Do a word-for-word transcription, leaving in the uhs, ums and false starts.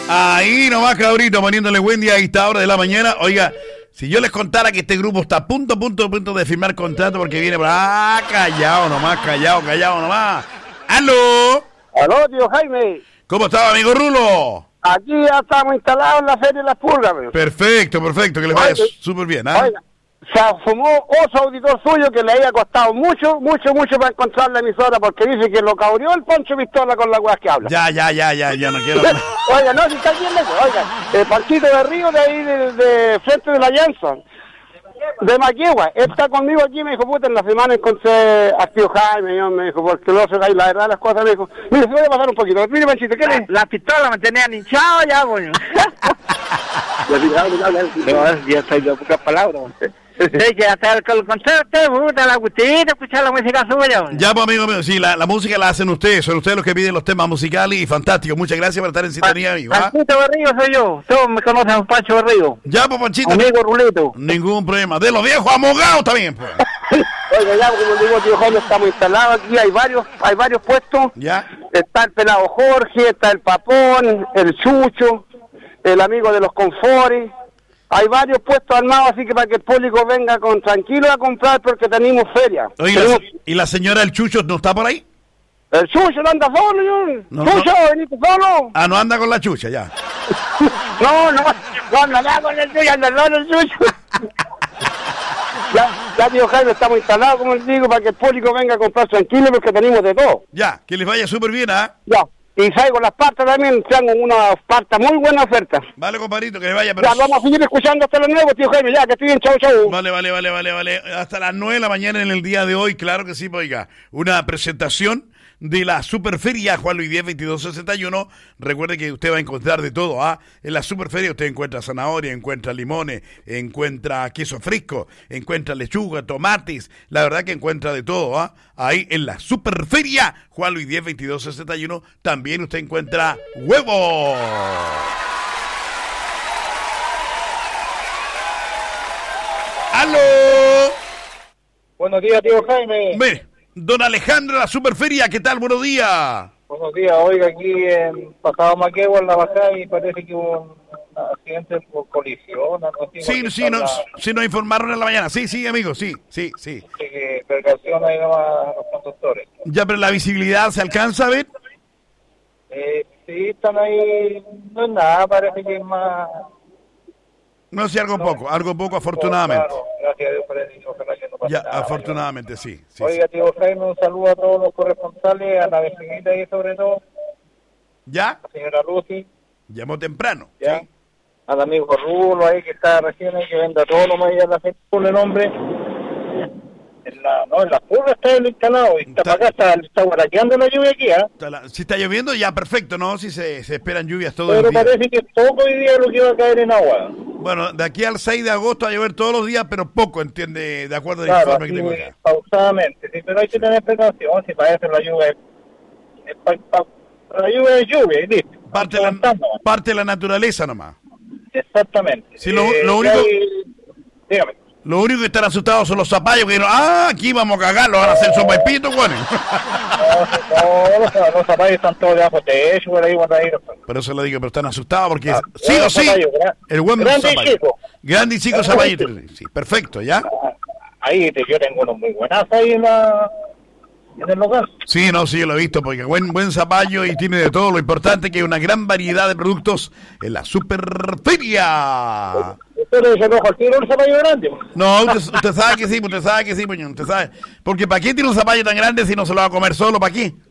Ahí nomás, cabrito, poniéndole buen día a esta hora de la mañana. Oiga, si yo les contara que este grupo está a punto, punto, punto de firmar contrato porque viene por... Ah, callado nomás, callado, callado nomás. ¡Aló! ¡Aló, tío Jaime! ¿Cómo estaba, amigo Rulo? Aquí ya estamos instalados en la Feria de las Pulgas, amigo. Perfecto, perfecto, que les vaya súper bien, ¿ah? Oiga, se fumó otro auditor suyo que le había costado mucho, mucho, mucho para encontrar la emisora porque dice que lo cabrió el Poncho Pistola con la weá que habla. Ya, ya, ya, ya, ya, no quiero... Oiga, no, si está bien eso, oiga, el Panchito de Río de ahí, de, de frente de la Jansson, de Maquegua, él está conmigo aquí, me dijo, puta, en la semana encontré a tío Jaime, yo, me dijo, porque no sé, la verdad las cosas, me dijo, mire, se voy a pasar un poquito, mire, Panchito, ¿qué le...? La pistola me tenían hinchado ya, coño. Ya estoy de pocas palabras, Sí, que hasta el concerto, puta, la gustita, escuchar la música suya. Ya, pues, amigo mío, sí, la, la música la hacen ustedes, son ustedes los que piden los temas musicales y fantástico. Muchas gracias por estar en sintonía, amigo. ¿Ah? Panchito Berrío soy yo, todos me conocen a Pancho Berrío. Ya, pues, Panchito. Amigo Rulito. Ningún problema. De los viejos abogados también, pues. Oiga, ya, como digo, tío Jorge, estamos instalados aquí, hay varios, hay varios puestos. Ya. Está el pelado Jorge, está el Papón, el Chucho, el amigo de los Confores. Hay varios puestos armados, así que para que el público venga con tranquilo a comprar porque tenemos feria. Oye, tenemos... ¿y la señora El Chucho no está por ahí? El Chucho no anda solo, yo. No, Chucho, no. veniste solo. Ah, no anda con la chucha, ya. No, no, no anda nada con el Chucho, anda solo el Chucho. Ya, ya, tío Jaime, estamos instalados, como les digo, para que el público venga a comprar tranquilo porque tenemos de todo. Ya, que les vaya súper bien, ¿ah? Ya. Y traigo las partas también, traigo una parta muy buena oferta. Vale, compadrito, que le vaya. Pero... Ya, vamos a seguir escuchando hasta las nueve, tío Jaime, ya, que estoy bien, chau, chau. Vale, vale, vale, vale, vale. Hasta las nueve de la mañana en el día de hoy, claro que sí, oiga. Una presentación de la Superferia Juan Luis diez veintidós sesenta y uno. Recuerde que usted va a encontrar de todo, ¿ah? En la Superferia usted encuentra zanahoria, encuentra limones, encuentra queso fresco, encuentra lechuga, tomates, la verdad que encuentra de todo, ¿ah? Ahí en la Superferia Juan Luis diez veintidós sesenta y uno también usted encuentra huevos. ¡Aló! Buenos días, tío Jaime. Mire, don Alejandro de la Superferia, ¿qué tal? Buenos días. Buenos días, oiga, aquí en Pasado Maquegua, en la bajada, y parece que hubo un accidente por colisión. Algo así, sí, sí, nos, la... sí, nos informaron en la mañana. Sí, sí, amigo, sí, sí, sí. Que precaución ahí nomás a los conductores. Ya, pero la visibilidad, ¿se alcanza a ver? Eh, sí, están ahí, no es nada, parece que es más... No sé, algo no, poco, algo poco afortunadamente. Claro, gracias a Dios por eso, ojalá que no pase ya, nada, afortunadamente, mañana. sí. sí Oiga, sí. tío Jaime, un saludo a todos los corresponsales, a la vecinita y sobre todo. ¿Ya? La señora Lucy. Llamó temprano. ¿Ya? ¿Sí? Al amigo Rulo ahí que está recién ahí, que venda todo lo más allá de la gente, el nombre. En la, no, en la curva está el instalado, y está, está para acá, está, está guaraqueando la lluvia aquí, ¿ah? ¿eh? Si está lloviendo, ya perfecto, ¿no? Si se, se esperan lluvias todos Pero los días. Pero parece que poco hoy día lo que va a caer en agua. Bueno, de aquí al seis de agosto va a llover todos los días, pero poco, entiende, de acuerdo al claro, informe que tengo acá. Pausadamente, sí, pero hay que tener precaución, si parece la lluvia, es pa, pa, la lluvia es lluvia, y listo. Parte de, la, parte de la naturaleza nomás. Exactamente. Sí, lo, lo único... Hay, dígame. Lo único que están asustados son los zapallos que dijeron, ah, aquí vamos a cagar, lo van a hacer sopa y pito, bueno. No, no, los, los zapallos están todos debajo de techo, por ahí, por ahí. Pero eso lo digo, pero están asustados porque ah, sí o sí, zapallo, gran, el buen grande y chico. Grande y chico zapallito. Sí, perfecto, ¿ya? Ahí yo tengo unos muy buenas ahí en la... en el local. Sí, no, sí, yo lo he visto, porque buen buen zapallo y tiene de todo. Lo importante es que hay una gran variedad de productos en la Superferia. ¿Usted le dice el ojo al tiro el zapallo grande? No, usted, usted sabe que sí, usted sabe que sí, puñón, usted sabe. Porque ¿para qué tiene un zapallo tan grande si no se lo va a comer solo? ¿Para qué?